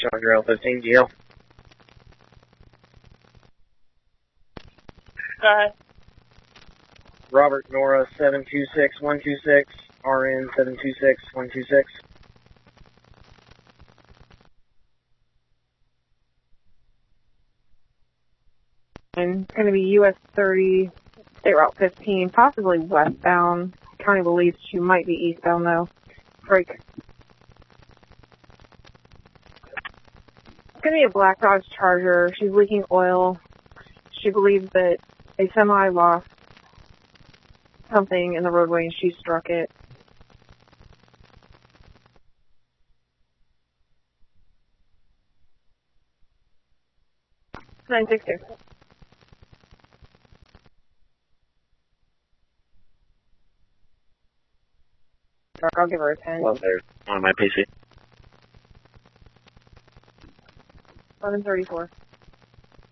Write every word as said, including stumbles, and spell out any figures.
Challenger L fifteen, G L. Go ahead. Robert Nora seven two six one two six, R N seven two six one two six. And it's going to be U S thirty, State Route fifteen, possibly westbound. County believes she might be eastbound, though. Break. It's going to be a Black Dodge Charger. She's leaking oil. She believes that a semi lost something in the roadway and she struck it. nine six two. I'll give her a ten. Well, there's on my P C. eleven thirty-four.